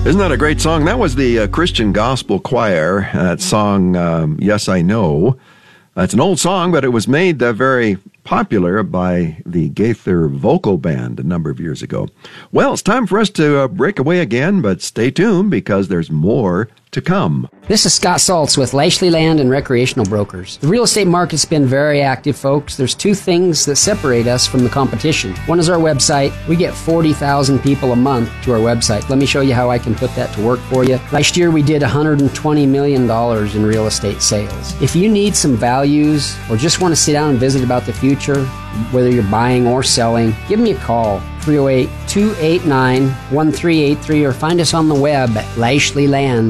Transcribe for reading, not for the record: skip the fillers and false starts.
Isn't that a great song? That was the Christian Gospel Choir. That song, Yes, I Know. It's an old song, but it was made very popular by the Gaither Vocal Band a number of years ago. Well, it's time for us to break away again, but stay tuned because there's more to come. This is Scott Saltz with Lashley Land and Recreational Brokers. The real estate market's been very active, folks. There's two things that separate us from the competition. One is our website. We get 40,000 people a month to our website. Let me show you how I can put that to work for you. Last year, we did $120 million in real estate sales. If you need some values or just want to sit down and visit about the future, whether you're buying or selling, give me a call, 308-289-1383, or find us on the web at Lashley Land.